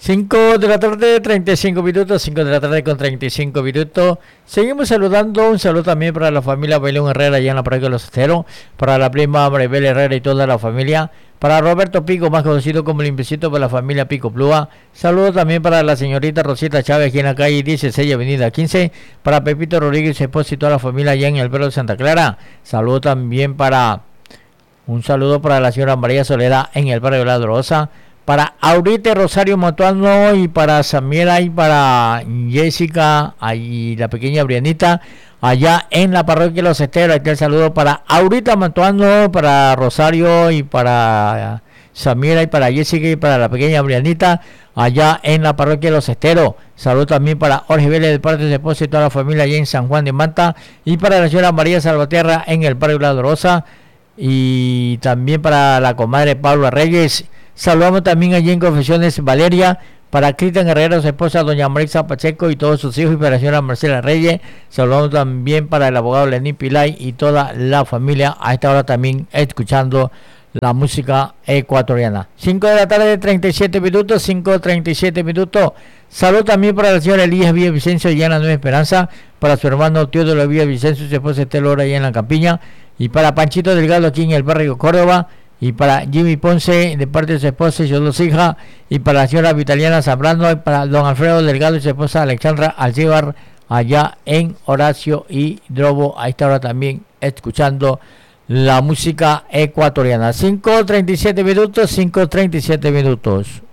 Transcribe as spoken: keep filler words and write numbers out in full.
cinco de la tarde, treinta y cinco minutos, cinco de la tarde con treinta y cinco minutos. Seguimos saludando, un saludo también para la familia Bailón Herrera allá en la parroquia de Los Esteros, para la prima Maribel Herrera y toda la familia, para Roberto Pico, más conocido como Limpiecito, para la familia Pico Plúa. Saludos también para la señorita Rosita Chávez aquí en la calle dieciséis, avenida quince, para Pepito Rodríguez, su esposo y toda la familia allá en el Perro de Santa Clara. Saludos también para, un saludo para la señora María Soledad en el barrio de La Drosa, para Aurite Rosario Matuano y para Samiela y para Jessica y la pequeña Brianita allá en la parroquia de Los Esteros. Aquí el saludo para Aurita Matuano, para Rosario y para Samiela y para Jessica y para la pequeña Brianita allá en la parroquia de Los Esteros. Saludo también para Jorge Vélez de parte de su esposa y toda la familia allá en San Juan de Manta, y para la señora María Salvatierra en el barrio de La Dorosa, y también para la comadre Paula Reyes. Saludamos también allí en Confesiones Valeria para Cristian Herrera, su esposa doña Marisa Pacheco y todos sus hijos, y para la señora Marcela Reyes. Saludamos también para el abogado Lenín Pilay y toda la familia a esta hora también escuchando la música ecuatoriana. cinco de la tarde, treinta y siete minutos, cinco treinta y siete minutos. Salud también para la señora Elías Villavicencio allá en la Nueva Esperanza, para su hermano Teodoro Villavicencio, su esposa Estela Lora allá en la Campiña, y para Panchito Delgado aquí en el barrio Córdoba, y para Jimmy Ponce de parte de su esposa y sus dos hijas, y para la señora Vitaliana Zambrano, y para don Alfredo Delgado y su esposa Alexandra Alcibar allá en Horacio y Drobo, a esta hora también escuchando la música ecuatoriana. cinco treinta y siete minutos, cinco treinta y siete minutos.